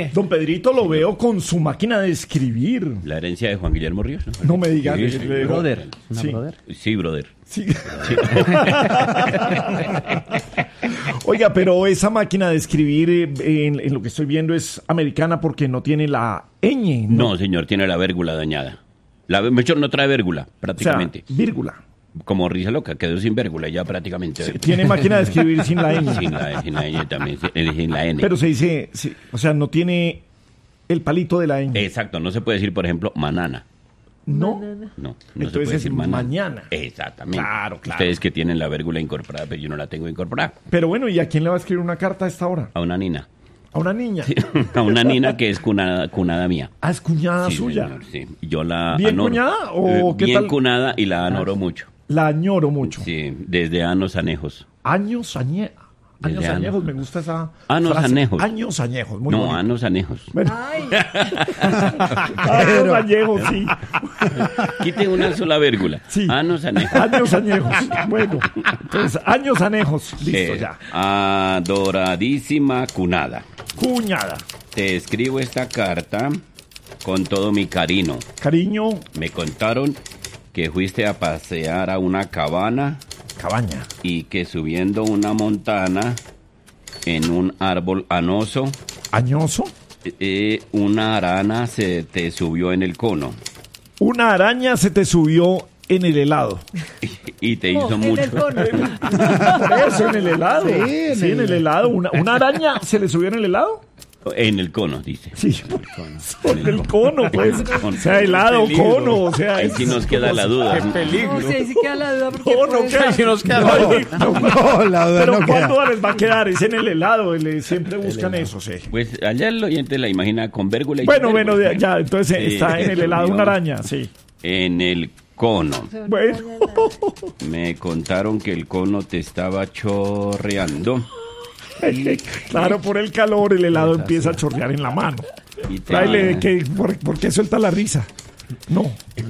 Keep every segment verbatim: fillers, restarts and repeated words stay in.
Hombre. Don Pedrito lo veo con su máquina de escribir. La herencia de Juan Guillermo Ríos, ¿no? No me digas. Sí, le- sí, le- Brother. Una Sí. brother. Sí, brother. Sí. Oiga, pero esa máquina de escribir, eh, en, en lo que estoy viendo, es americana porque no tiene la ñ. No, señor, tiene la vérgula dañada. La mejor no trae vérgula, O sea, prácticamente. vírgula. Como risa loca, quedó sin vérgula ya prácticamente. Sí, tiene máquina de escribir sin la ñ. Sin la, sin la ñ también, sin, sin la N. Pero se dice, sí, o sea, no tiene el palito de la ñ. Exacto, no se puede decir, por ejemplo, manana. No. No, no se Entonces puede es decir manana. mañana. Exactamente. Claro, claro. Ustedes que tienen la vérgula incorporada, pero yo no la tengo incorporada. Pero bueno, ¿y a quién le va a escribir una carta a esta hora? A una nina. A una niña. A una nina que es cunada, cunada mía. Ah, es cuñada Sí, suya. señor, sí. Yo la ¿Bien anoro. cuñada o Eh, qué bien tal? cunada y la anoro mucho. La añoro mucho. Sí, desde años anejos. Años añe... Años Desde añejos, años. me gusta esa Años frase. anejos. Años añejos, muy no, bonito. años anejos. Bueno, Ay, años añejos, sí. Quite una sola vérgula. Sí. Años anejos. Años añejos. Bueno, entonces, años anejos. Listo, Eh, ya. Adoradísima cunada. Cuñada. Te escribo esta carta con todo mi cariño. Cariño, Me contaron que fuiste a pasear a una cabana cabaña. y que subiendo una montana en un árbol anoso, Añoso. eh, una arana se te subió en el cono Una araña se te subió en el helado. y te oh, hizo en mucho. el cono. Por eso, en el helado. Sí, Sí, en en, el- el helado. Una, una araña se le subió en el helado. En el cono, dice. Sí, por el cono, pues. Con- O sea, helado, peligro. cono, o sea. Ahí es- sí nos queda la duda. No sé si queda la duda porque No, no puede queda. ser- nos queda No, la no, No, la duda Pero no ¿cuándo queda. les va a quedar? Es en el helado. el- Siempre buscan eso, sí. Pues allá el oyente la imagina con vérgula y Bueno, sin bueno, vérgula. ya, entonces Sí, está en el helado una no. araña, sí. En el cono. Bueno, Me contaron que el cono te estaba chorreando. claro, por el calor el helado empieza a chorrear en la mano. Y, te- Fraile, ¿qué- por, por qué suelta la risa? No,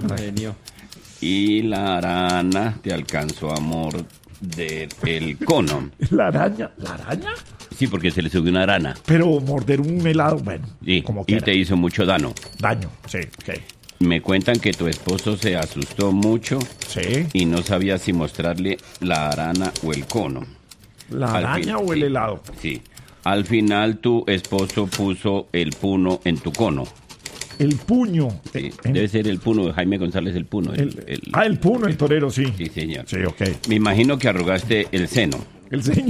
y la arana te alcanzó a morder el cono. la araña. ¿La araña? Sí, porque se le subió una arana. Pero morder un helado, bueno, Sí, como y quiera. te hizo mucho daño. Daño, sí, ok. Me cuentan que tu esposo se asustó mucho Sí, y no sabía si mostrarle la arana o el cono. la Al araña fin- o el sí, helado. Sí. Al final tu esposo puso el puno en tu cono. El puño. Sí, En- debe ser el puno de Jaime González el puno. el- el- el- ah, el puno, el torero, sí. Sí, señor. Sí, ok. Me imagino que arrugaste el seno. El ceño.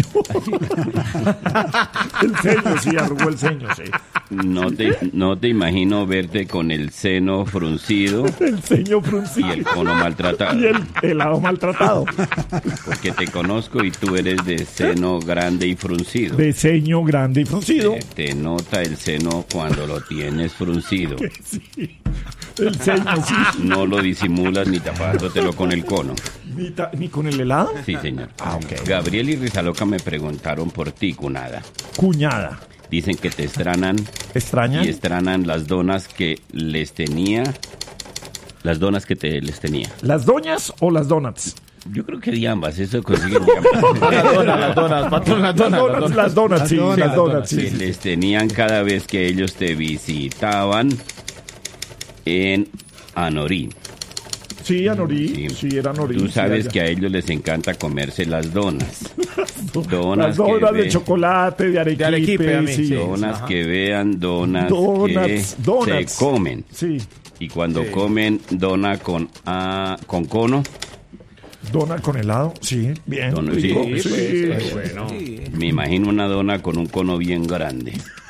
el ceño, sí, arrugó el ceño, sí. No te, no te imagino verte con el seno fruncido El ceño y fruncido. el cono maltratado. Y el helado maltratado. Porque te conozco y tú eres de seno grande y fruncido. De ceño grande y fruncido. Eh, te nota el seno cuando lo tienes fruncido. Sí. El ceño, sí. No lo disimulas ni tapándotelo con el cono. Ni, ta- ni con el helado. Sí, señor. Ah, ok. Gabriel y Rizaloca me preguntaron por ti, cunada. Cuñada. Dicen que te extranan ¿Extraña? y extranan las donas que les tenía. Las donas que te les tenía. ¿Las doñas o las donuts? Yo creo que de ambas, eso consiguen de ambas. Las donas, las donas, patrón, las donas, Las donuts, las donuts, sí. donas, Las las donuts, donas, sí. Que sí. les tenían cada vez que ellos te visitaban en Anorí. Sí, Anorí. Sí. Sí, era Anorí. Tú sí, sabes allá. que a ellos les encanta comerse las donas. Las Donas, donas que de ve- chocolate, de arequipe. arequipe, a mí, sí. sí. Donas Ajá. que vean, donas, Donuts, que donuts. se comen. Sí. Y cuando Sí. comen dona con ah, con cono, Dona con helado, sí, bien. Don- rico, sí, sí. pues, bueno. me imagino una dona con un cono bien grande.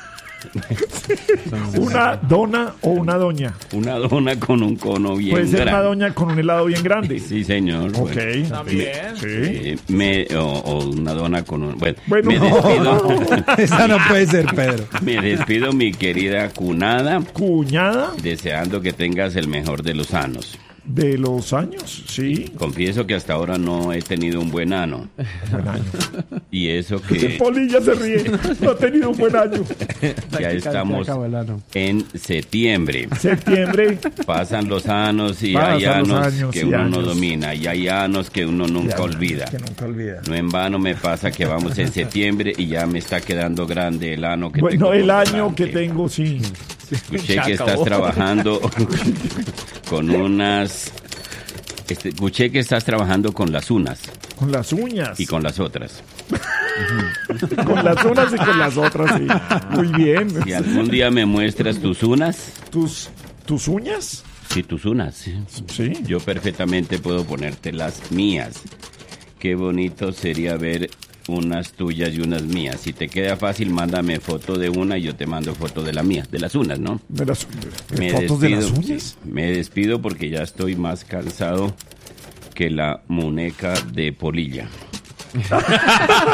Una dona o una doña. Una dona con un cono bien Puede ser grande. una doña con un helado bien grande. Sí, señor. Ok. Bueno, También. Sí. eh, me, o, o una dona con un... Bueno, Bueno, me no. despido. Esa no puede ser, Pedro. Me despido, mi querida cunada, Cuñada. deseando que tengas el mejor de los años. De los años, sí. Confieso que hasta ahora no he tenido un buen ano. Buen año. Y eso que Polilla se ríe. No ha tenido un buen año. ya estamos en septiembre. Septiembre. Pasan los años y Pasan hay los años años que y uno no años. domina. Y hay años que uno nunca Ya, olvida. Que nunca olvida. No en vano me pasa que vamos en septiembre y ya me está quedando grande el ano que Bueno, tengo el por año delante. que tengo, sí. Escuché que estás trabajando con unas... Este, escuché que estás trabajando con las unas Con las uñas. y con las otras. Con las unas y con las otras, sí. Muy bien. Si algún día me muestras tus unas, ¿Tus, tus uñas? sí, tus unas, Sí. yo perfectamente puedo ponerte las mías. Qué bonito sería ver unas tuyas y unas mías. Si te queda fácil, mándame foto de una y yo te mando foto de la mía, de las unas, ¿no? ¿De las, de- Me ¿Fotos de las despido, uñas? sí, me despido porque ya estoy más cansado que la muñeca de Polilla.